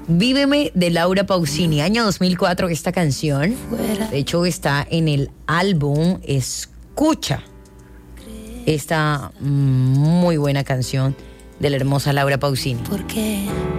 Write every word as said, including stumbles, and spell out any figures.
Víveme de Laura Pausini, año dos mil cuatro esta canción. De hecho está en el álbum Escucha. Esta muy buena canción de la hermosa Laura Pausini. ¿Por qué?